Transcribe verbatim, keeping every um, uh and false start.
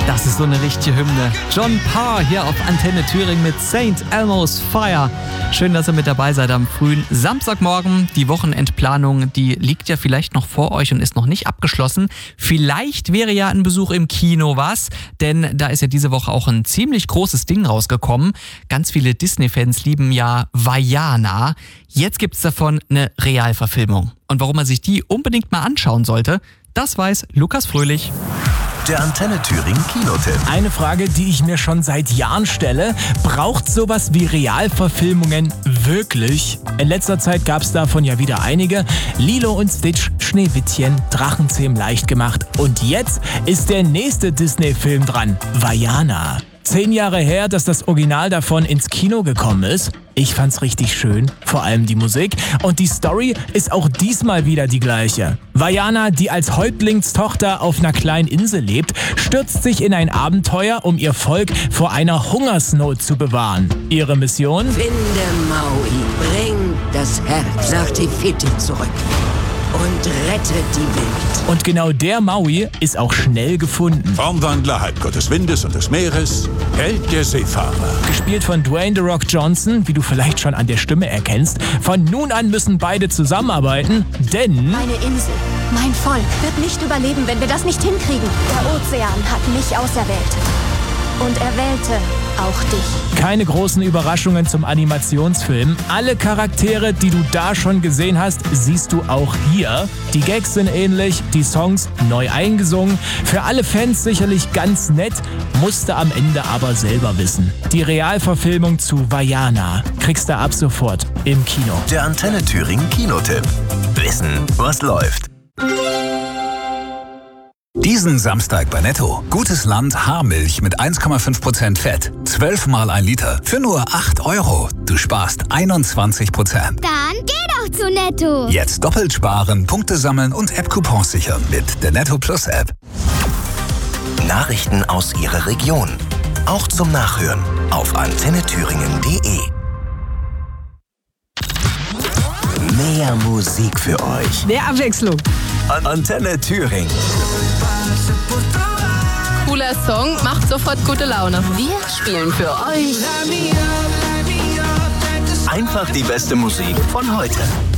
Das ist so eine richtige Hymne. John Parr hier auf Antenne Thüringen mit Saint Elmo's Fire. Schön, dass ihr mit dabei seid am frühen Samstagmorgen. Die Wochenendplanung, die liegt ja vielleicht noch vor euch und ist noch nicht abgeschlossen. Vielleicht wäre ja ein Besuch im Kino was, denn da ist ja diese Woche auch ein ziemlich großes Ding rausgekommen. Ganz viele Disney-Fans lieben ja Vaiana. Jetzt gibt's davon eine Realverfilmung. Und warum man sich die unbedingt mal anschauen sollte, das weiß Lukas Fröhlich. Der Antenne Thüringen Kinotipp. Eine Frage, die ich mir schon seit Jahren stelle. Braucht sowas wie Realverfilmungen wirklich? In letzter Zeit gab es davon ja wieder einige. Lilo und Stitch, Schneewittchen, Drachenzähm leicht gemacht. Und jetzt ist der nächste Disney-Film dran. Vaiana. Zehn Jahre her, dass das Original davon ins Kino gekommen ist. Ich fand's richtig schön, vor allem die Musik. Und die Story ist auch diesmal wieder die gleiche. Vaiana, die als Häuptlingstochter auf einer kleinen Insel lebt, stürzt sich in ein Abenteuer, um ihr Volk vor einer Hungersnot zu bewahren. Ihre Mission? Finde Maui, bring das Herz nach Te-Fiti zurück und rette die Welt. Und genau der Maui ist auch schnell gefunden. Formwandler, Halbgott des Windes und des Meeres, Held der Seefahrer. Gespielt von Dwayne „The Rock“ Johnson, wie du vielleicht schon an der Stimme erkennst. Von nun an müssen beide zusammenarbeiten, denn... Meine Insel, mein Volk wird nicht überleben, wenn wir das nicht hinkriegen. Der Ozean hat mich auserwählt. Und er wählte auch dich. Keine großen Überraschungen zum Animationsfilm. Alle Charaktere, die du da schon gesehen hast, siehst du auch hier. Die Gags sind ähnlich, die Songs neu eingesungen. Für alle Fans sicherlich ganz nett, musste am Ende aber selber wissen. Die Realverfilmung zu Vaiana kriegst du ab sofort im Kino. Der Antenne Thüringen Kinotipp. Wissen, was läuft. Diesen Samstag bei Netto. Gutes Land Haarmilch mit eins Komma fünf Prozent Fett. zwölf mal ein Liter. Für nur acht Euro. Du sparst einundzwanzig Prozent. Dann geh doch zu Netto. Jetzt doppelt sparen, Punkte sammeln und App-Coupons sichern mit der Netto Plus App. Nachrichten aus Ihrer Region. Auch zum Nachhören auf antenne thüringen punkt de. Mehr Musik für euch. Mehr Abwechslung. An Antenne Thüringen. Cooler Song, macht sofort gute Laune. Wir spielen für euch Einfach die beste Musik von heute.